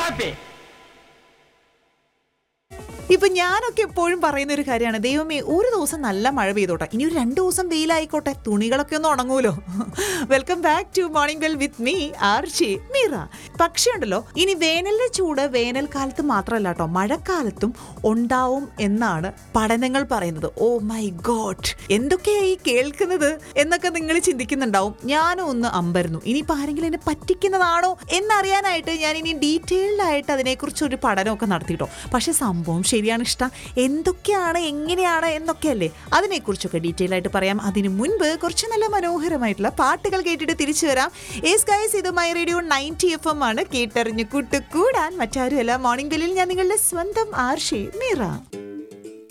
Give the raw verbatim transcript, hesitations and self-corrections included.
ഇപ്പൊ ഞാനൊക്കെ എപ്പോഴും പറയുന്ന ഒരു കാര്യമാണ്, ദൈവമേ ഒരു ദിവസം നല്ല മഴ പെയ്തോട്ടെ, ഇനി ഒരു രണ്ടു ദിവസം വെയിലായിക്കോട്ടെ, തുണികളൊക്കെ ഒന്ന് ഉണങ്ങൂലോ. Welcome back to morning well with me Archie Meera. പക്ഷേ ഉണ്ടല്ലോ, ഇനി വേനലിന്റെ ചൂട് വേനൽക്കാലത്ത് മാത്രമല്ല കേട്ടോ, മഴക്കാലത്തും ഉണ്ടാവും എന്നാണ് പഠനങ്ങൾ പറയുന്നത്. ഓ മൈ ഗോഡ്, എന്തൊക്കെയായി കേൾക്കുന്നത് എന്നൊക്കെ നിങ്ങൾ ചിന്തിക്കുന്നുണ്ടാവും. ഞാനും ഒന്ന് അമ്പരന്നു. ഇനിയിപ്പോൾ ആരെങ്കിലും എന്നെ പറ്റിക്കുന്നതാണോ എന്നറിയാനായിട്ട് ഞാൻ ഇനി ഡീറ്റെയിൽഡ് ആയിട്ട് അതിനെക്കുറിച്ച് ഒരു പഠനമൊക്കെ നടത്തിയിട്ടോ. പക്ഷെ സംഭവം ശരിയാണ് ഇഷ്ടം. എന്തൊക്കെയാണ് എങ്ങനെയാണ് എന്നൊക്കെയല്ലേ, അതിനെക്കുറിച്ചൊക്കെ ഡീറ്റെയിൽ ആയിട്ട് പറയാം. അതിനു മുൻപ് കുറച്ച് നല്ല മനോഹരമായിട്ടുള്ള പാട്ടുകൾ കേട്ടിട്ട് തിരിച്ചു വരാം. യെസ് ഗൈസ്, ഇത് my radio ninety F M ആണ്. കേട്ടറിഞ്ഞു കൂട്ടുകൂടാൻ മറ്റാരുമല്ല, മോർണിംഗ് ബെല്ലിൽ ഞാൻ നിങ്ങളുടെ സ്വന്തം ആർഷി മീറ.